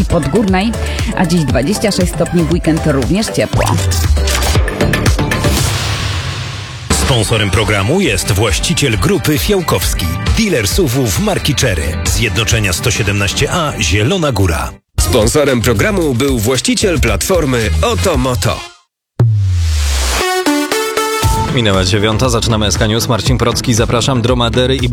Podgórnej, a dziś 26 stopni, w weekend również ciepło. Sponsorem programu jest właściciel Grupy Fiałkowski, dealer SUV-ów marki Chery, Zjednoczenia 117A Zielona Góra. Sponsorem programu był właściciel platformy Otomoto. Minęła 9:00, zaczynamy SK News. Marcin Procki, zapraszam. Dromadery i